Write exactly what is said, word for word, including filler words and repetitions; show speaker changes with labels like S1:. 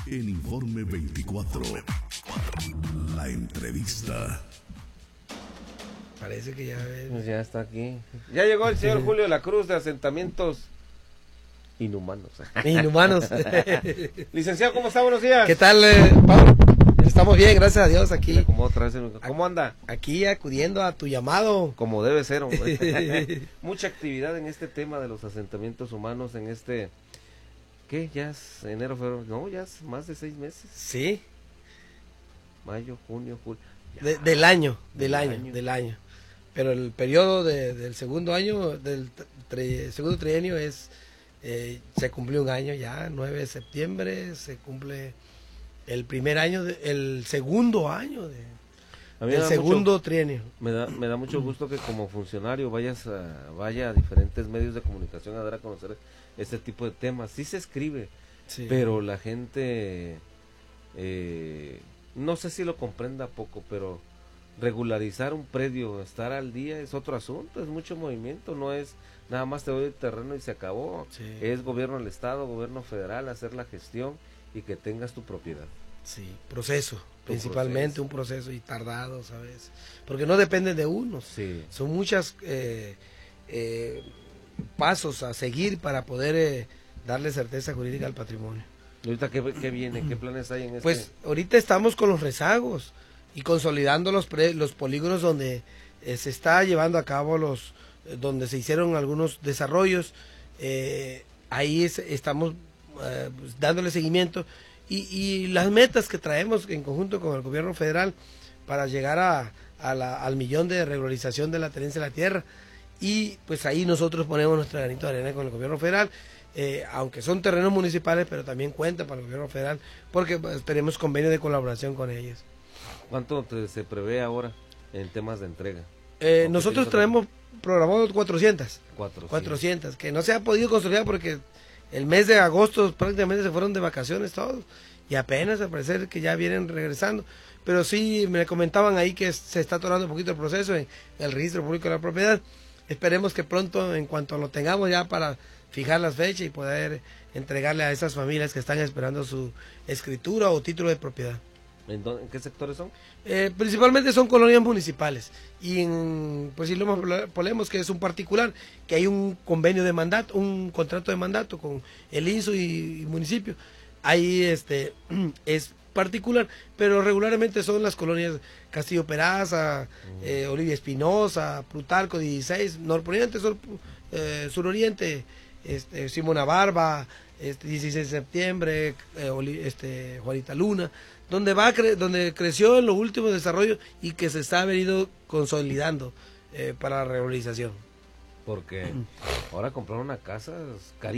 S1: En Informe veinticuatro, la entrevista.
S2: Parece que ya...
S3: Pues ya está aquí. Ya llegó el señor Julio de la Cruz de Asentamientos Inhumanos.
S2: Inhumanos.
S3: Licenciado, ¿cómo está? Buenos días.
S2: ¿Qué tal, eh, Pablo? Estamos bien, gracias a Dios, aquí.
S3: ¿Cómo, otra vez? ¿Cómo anda?
S2: Aquí acudiendo a tu llamado.
S3: Como debe ser, hombre. Mucha actividad en este tema de los asentamientos humanos en este... ¿Qué? ¿Ya es enero, febrero? No, ya es más de seis meses.
S2: Sí.
S3: Mayo, junio, julio.
S2: De, del año, del,
S3: del
S2: año,
S3: año,
S2: del año. Pero el periodo de, del segundo año, del tre, segundo trienio es, eh, se cumplió un año ya, nueve de septiembre, se cumple el primer año, de, el segundo año de, del segundo mucho, trienio.
S3: Me da, me da mucho gusto que como funcionario vayas a, vaya a diferentes medios de comunicación a dar a conocer este tipo de temas. Sí se escribe, sí, pero la gente, eh, no sé si lo comprenda poco, pero regularizar un predio, estar al día es otro asunto, es mucho movimiento, no es nada más te doy el terreno y se acabó, sí, es gobierno del estado, gobierno federal, hacer la gestión y que tengas tu propiedad.
S2: Sí, proceso, tu principalmente proceso. Un proceso y tardado, ¿sabes? Porque no depende de uno, sí, son muchas eh, eh, pasos a seguir para poder eh, darle certeza jurídica al patrimonio.
S3: ¿Y ahorita qué, qué viene? ¿Qué planes hay en este?
S2: Pues ahorita estamos con los rezagos y consolidando los pre, los polígonos donde eh, se está llevando a cabo los eh, donde se hicieron algunos desarrollos, eh, ahí es, estamos eh, pues, dándole seguimiento y, y las metas que traemos en conjunto con el gobierno federal para llegar a, a la, al millón de regularización de la tenencia de la tierra, y pues ahí nosotros ponemos nuestro granito de arena con el gobierno federal. Eh, aunque son terrenos municipales, pero también cuenta para el gobierno federal porque pues, tenemos convenio de colaboración con ellos.
S3: ¿Cuánto te, se prevé ahora en temas de entrega?
S2: Eh, nosotros tenemos programado cuatrocientas,
S3: cuatrocientas.
S2: cuatrocientas, que no se ha podido consolidar porque el mes de agosto prácticamente se fueron de vacaciones todos y apenas al parecer que ya vienen regresando. Pero sí me comentaban ahí que se está atorando un poquito el proceso en el registro público de la propiedad. Esperemos que pronto, en cuanto lo tengamos ya para fijar las fechas y poder entregarle a esas familias que están esperando su escritura o título de propiedad.
S3: ¿En, dónde, en qué sectores son?
S2: Eh, principalmente son colonias municipales y en, pues si lo ponemos que es un particular, que hay un convenio de mandato, un contrato de mandato con el I N S U y, y municipio, ahí este es particular, pero regularmente son las colonias Castillo Peraza, uh-huh. eh, Olivia Espinosa, Plutarco dieciséis, norponiente, sur, eh, suroriente, este, Simona Barba, este, dieciséis de septiembre, eh, este, Juanita Luna, donde va cre donde creció en los últimos desarrollos y que se está venido consolidando eh, para la regularización.
S3: Porque ahora comprar una casa es carísimo.